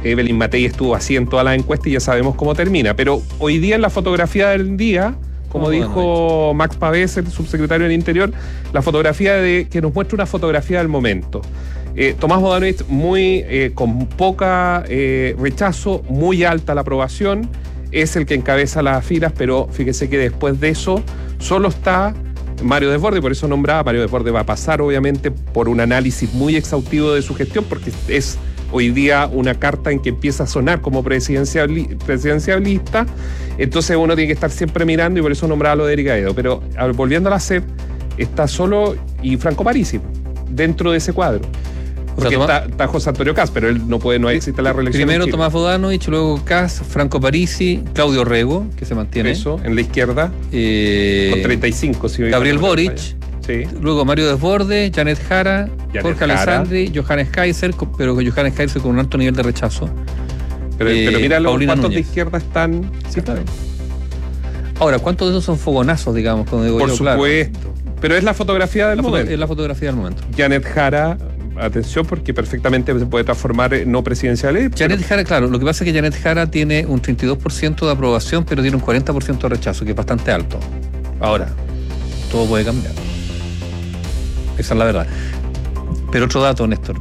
Evelyn Matei estuvo así en todas las encuestas y ya sabemos cómo termina. Pero hoy día en la fotografía del día, como dijo Max Pavés, el subsecretario del Interior, la fotografía que nos muestra una fotografía del momento. Tomás Bodanovich con poca rechazo, muy alta la aprobación, es el que encabeza las filas, pero fíjese que después de eso solo está Mario Desbordes, por eso nombraba. Mario Desbordes va a pasar obviamente por un análisis muy exhaustivo de su gestión, porque es hoy día una carta en que empieza a sonar como presidencialista, entonces uno tiene que estar siempre mirando y por eso nombraba lo de Erika Edo. Pero volviendo a la CEP, está solo y Franco Parisi dentro de ese cuadro. Porque está José Antonio Kast, pero él no existe la reelección. Primero Tomás Bodanovich, luego Kast, Franco Parisi, Claudio Rego, que se mantiene. Eso, en la izquierda, con 35. Si Gabriel Boric, sí. Luego Mario Desbordes, Janet Jara, Jorge Alessandri, Johannes Kaiser, pero con Johannes Kaiser con un alto nivel de rechazo. Pero mira los Paulina cuantos Núñez. de izquierda están. Sí, claro. Ahora, ¿cuántos de esos son fogonazos, digamos? Como digo Por yo, supuesto. Claro. Pero es la fotografía del momento. Es la fotografía del momento. Janet Jara, atención, porque perfectamente se puede transformar en no presidencial. Janet Jara, claro, lo que pasa es que Janet Jara tiene un 32% de aprobación, pero tiene un 40% de rechazo, que es bastante alto. Ahora, todo puede cambiar. Esa es la verdad. Pero otro dato, Néstor.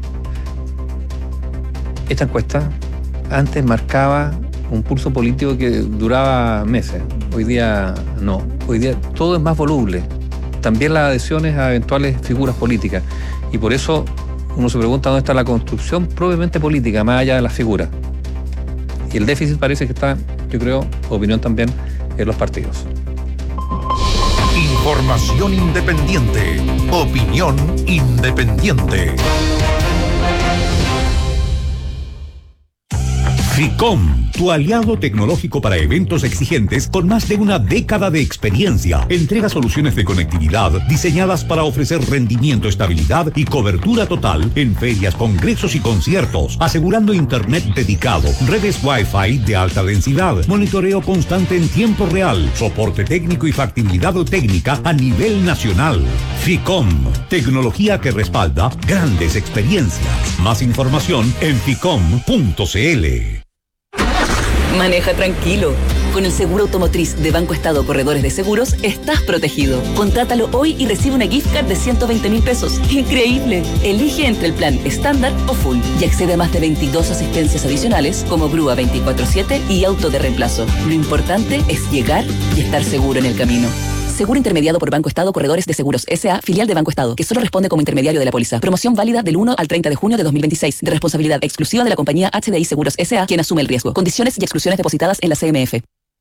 Esta encuesta antes marcaba un pulso político que duraba meses. Hoy día no. Hoy día todo es más voluble. También las adhesiones a eventuales figuras políticas. Y por eso uno se pregunta dónde está la construcción probablemente política, más allá de las figuras. Y el déficit parece que está, yo creo, opinión también, en los partidos. Información independiente. Opinión independiente. FICOM, tu aliado tecnológico para eventos exigentes con más de una década de experiencia. Entrega soluciones de conectividad diseñadas para ofrecer rendimiento, estabilidad y cobertura total en ferias, congresos y conciertos, asegurando internet dedicado, redes Wi-Fi de alta densidad, monitoreo constante en tiempo real, soporte técnico y factibilidad técnica a nivel nacional. FICOM, tecnología que respalda grandes experiencias. Más información en ficom.cl. Maneja tranquilo. Con el seguro automotriz de Banco Estado Corredores de Seguros, estás protegido. Contrátalo hoy y recibe una gift card de 120.000 pesos. ¡Increíble! Elige entre el plan estándar o full y accede a más de 22 asistencias adicionales como grúa 24/7 y auto de reemplazo. Lo importante es llegar y estar seguro en el camino. Seguro intermediado por Banco Estado Corredores de Seguros S.A., filial de Banco Estado, que solo responde como intermediario de la póliza. Promoción válida del 1 al 30 de junio de 2026. De responsabilidad exclusiva de la compañía HDI Seguros S.A., quien asume el riesgo. Condiciones y exclusiones depositadas en la CMF.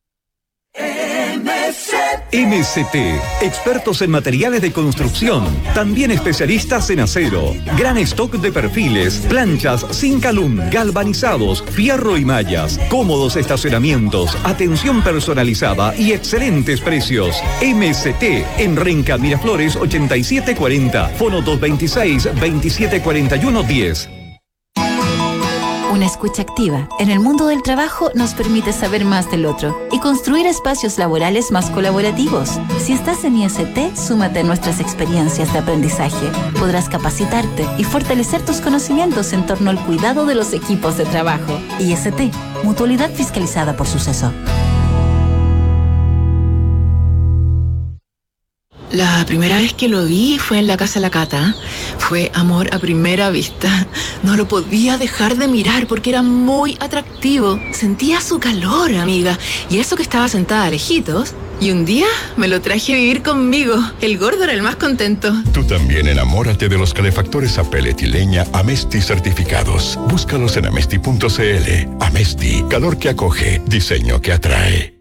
MST, expertos en materiales de construcción, también especialistas en acero, gran stock de perfiles, planchas, Zinc-Alum, galvanizados, fierro y mallas, cómodos estacionamientos, atención personalizada y excelentes precios. MST, en Renca Miraflores 8740, fono 226-2741-10. Una escucha activa en el mundo del trabajo nos permite saber más del otro y construir espacios laborales más colaborativos. Si estás en IST, súmate a nuestras experiencias de aprendizaje. Podrás capacitarte y fortalecer tus conocimientos en torno al cuidado de los equipos de trabajo. IST, mutualidad fiscalizada por Suceso. La primera vez que lo vi fue en la casa de la Cata. Fue amor a primera vista. No lo podía dejar de mirar porque era muy atractivo. Sentía su calor, amiga. Y eso que estaba sentada lejitos. Y un día me lo traje a vivir conmigo. El gordo era el más contento. Tú también enamórate de los calefactores a pellet y leña Amesti certificados. Búscalos en amesti.cl. Amesti, calor que acoge, diseño que atrae.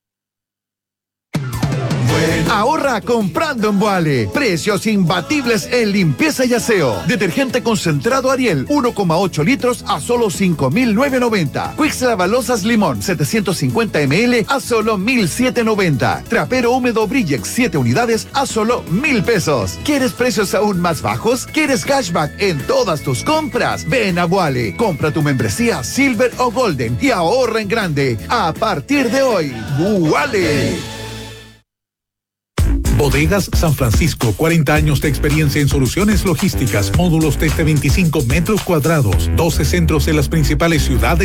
Ahorra comprando en Boale. Precios imbatibles en limpieza y aseo. Detergente concentrado Ariel, 1,8 litros a solo 5.990. Quix Lavalosas Limón, 750 ml a solo 1.790. Trapero húmedo Brillex, 7 unidades a solo 1.000 pesos. ¿Quieres precios aún más bajos? ¿Quieres cashback en todas tus compras? Ven a Boale. Compra tu membresía Silver o Golden y ahorra en grande. A partir de hoy, Boale. Bodegas San Francisco, 40 años de experiencia en soluciones logísticas, módulos desde 25 metros cuadrados, 12 centros en las principales ciudades